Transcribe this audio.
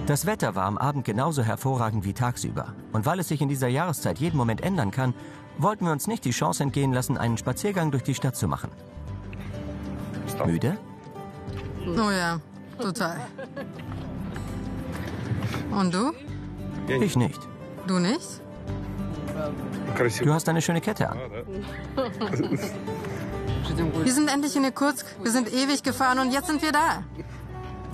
Das Wetter war am Abend genauso hervorragend wie tagsüber. Und weil es sich in dieser Jahreszeit jeden Moment ändern kann, wollten wir uns nicht die Chance entgehen lassen, einen Spaziergang durch die Stadt zu machen. Müde? Oh ja, total. Und du? Ich nicht. Du nicht? Du hast eine schöne Kette an. Wir sind endlich in Irkutsk. Wir sind ewig gefahren und jetzt sind wir da.